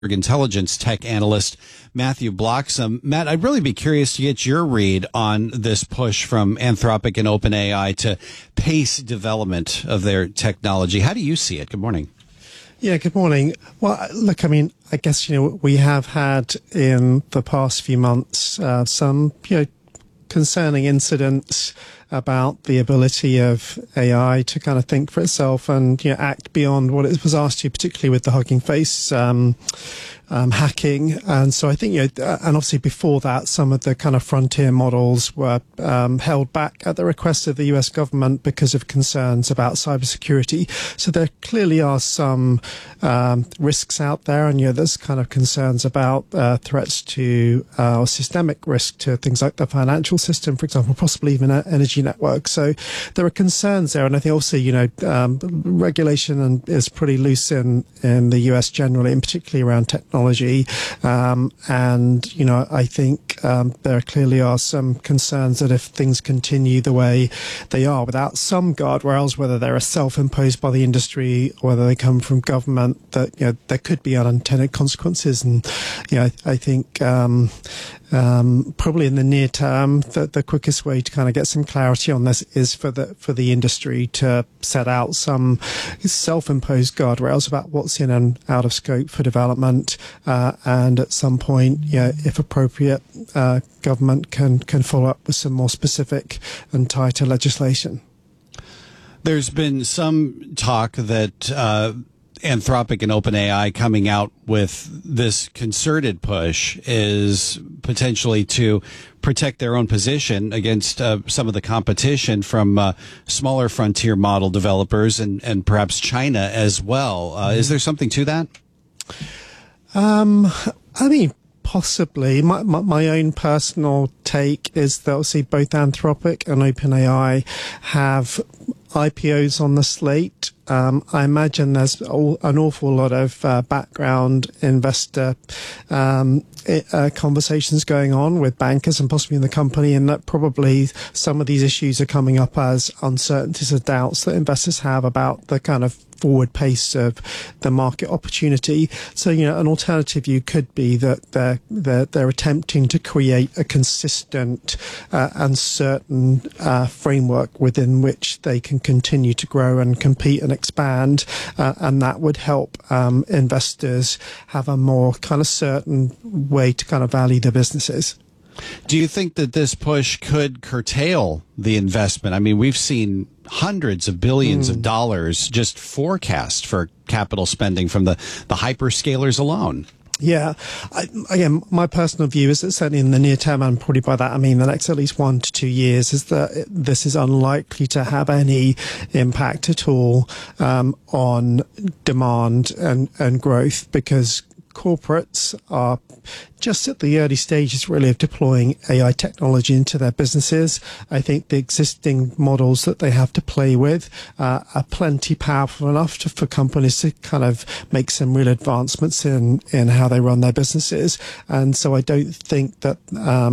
intelligence tech analyst Matthew Bloxham. Matt, I'd really be curious to get your read on this push from Anthropic and OpenAI to pace development of their technology. How do you see it? Good morning. Yeah, good morning. Well, look, I mean, I guess, we have had in the past few months some, concerning incidents about the ability of AI to kind of think for itself and act beyond what it was asked to, particularly with the Hugging Face hacking. And so I think, and obviously before that, some of the kind of frontier models were held back at the request of the US government because of concerns about cybersecurity. So there clearly are some risks out there, and there's kind of concerns about threats to or systemic risk to things like the financial system, for example, possibly even energy networks. So there are concerns there, and I think also regulation is pretty loose in the US generally, and particularly around technology. And I think there clearly are some concerns that if things continue the way they are without some guardrails, whether they're self-imposed by the industry or whether they come from government, that there could be unintended consequences. And I think probably in the near term, the quickest way to kind of get some clarity on this is for the industry to set out some self-imposed guardrails about what's in and out of scope for development, and at some point, if appropriate, government can follow up with some more specific and tighter legislation. There's been some talk that Anthropic and OpenAI coming out with this concerted push is potentially to protect their own position against some of the competition from smaller frontier model developers and perhaps China as well. Is there something to that? I mean, possibly. My own personal take is that obviously both Anthropic and OpenAI have IPOs on the slate. I imagine there's an awful lot of background investor conversations going on with bankers and possibly in the company, and that probably some of these issues are coming up as uncertainties or doubts that investors have about the kind of forward pace of the market opportunity. So, an alternative view could be that they're attempting to create a consistent and certain framework within which they can continue to grow and compete and expand, and that would help investors have a more kind of certain way to kind of value their businesses. Do you think that this push could curtail the investment? I mean, we've seen hundreds of billions of dollars just forecast for capital spending from the hyperscalers alone. Yeah. Again, my personal view is that certainly in the near term, and probably by that I mean the next at least 1 to 2 years, is that this is unlikely to have any impact at all on demand and growth, because corporates are just at the early stages really of deploying AI technology into their businesses. I think the existing models that they have to play with are plenty powerful enough for companies to kind of make some real advancements in how they run their businesses. And so I don't think that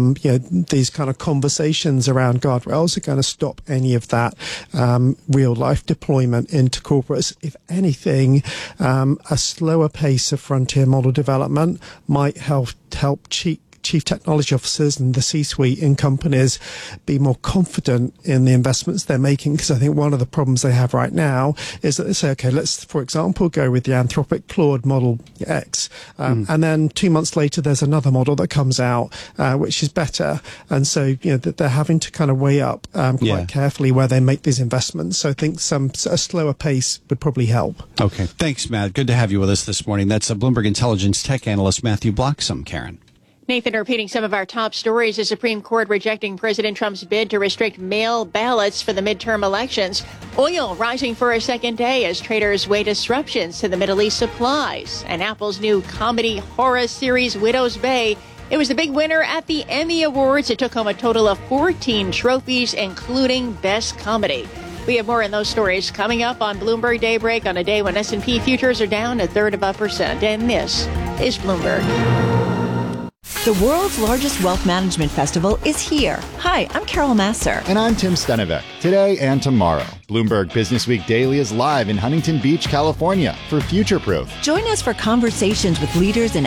these kind of conversations around guardrails are going to stop any of that real life deployment into corporates. If anything, a slower pace of frontier model development might help chief technology officers and the C-suite in companies be more confident in the investments they're making. Because I think one of the problems they have right now is that they say, okay, let's, for example, go with the Anthropic Claude Model X. And then 2 months later, there's another model that comes out, which is better. And so, they're having to kind of weigh up quite carefully where they make these investments. So I think a slower pace would probably help. Okay. Thanks, Matt. Good to have you with us this morning. That's a Bloomberg Intelligence tech analyst, Matthew Bloxham. Karen. Nathan, repeating some of our top stories, the Supreme Court rejecting President Trump's bid to restrict mail ballots for the midterm elections. Oil rising for a second day as traders weigh disruptions to the Middle East supplies. And Apple's new comedy horror series, Widow's Bay. It was the big winner at the Emmy Awards. It took home a total of 14 trophies, including Best Comedy. We have more in those stories coming up on Bloomberg Daybreak on a day when S&P futures are down 1/3%. And this is Bloomberg. The world's largest wealth management festival is here. Hi, I'm Carol Masser. And I'm Tim Stenevec. Today and tomorrow, Bloomberg Businessweek Daily is live in Huntington Beach, California for Future Proof. Join us for conversations with leaders in